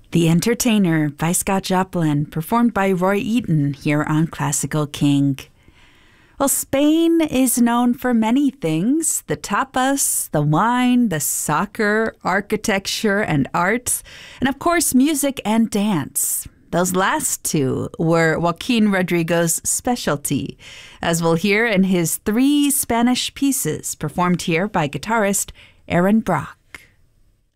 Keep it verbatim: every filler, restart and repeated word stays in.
The Entertainer by Scott Joplin, performed by Roy Eaton here on Classical King. Well, Spain is known for many things: the tapas, the wine, the soccer, architecture and art, and of course, music and dance. Those last two were Joaquin Rodrigo's specialty, as we'll hear in his three Spanish pieces performed here by guitarist Aaron Brock.